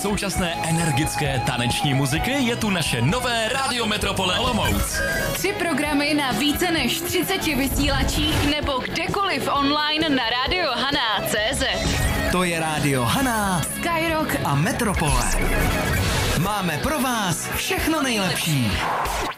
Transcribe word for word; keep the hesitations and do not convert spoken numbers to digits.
současné energické taneční muziky je tu naše nové Rádio Metropole Olomouc. Tři programy na více než třiceti vysílačích nebo kdekoliv online na radiohana tečka cé zet. To je Rádio Hana, Skyrock a Metropole. Máme pro vás všechno nejlepší.